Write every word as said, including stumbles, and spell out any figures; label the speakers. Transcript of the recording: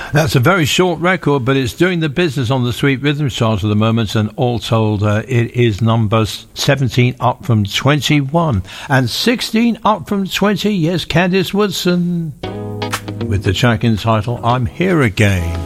Speaker 1: That's a very short record, but it's doing the business on the Sweet Rhythms chart at the moment, and all told, uh, it is number seventeen up from twenty-one, and sixteen up from twenty. Yes, Candice Woodson with the track entitled I'm Here Again.